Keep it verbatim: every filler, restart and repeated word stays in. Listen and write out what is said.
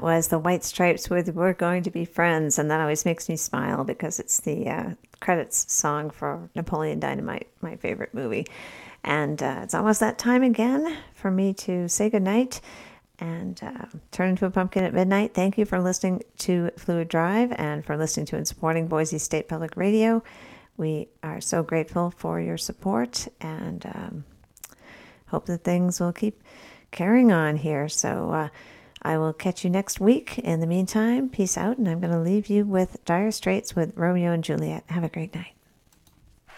was the White Stripes with We're Going to Be Friends, and that always makes me smile because it's the uh, credits song for Napoleon Dynamite, my favorite movie. And uh, it's almost that time again for me to say goodnight and uh, turn into a pumpkin at midnight. Thank you for listening to Fluid Drive and for listening to and supporting Boise State Public Radio. We are so grateful for your support and um, hope that things will keep carrying on here. So uh, I will catch you next week. In the meantime, peace out, and I'm going to leave you with Dire Straits with Romeo and Juliet. Have a great night.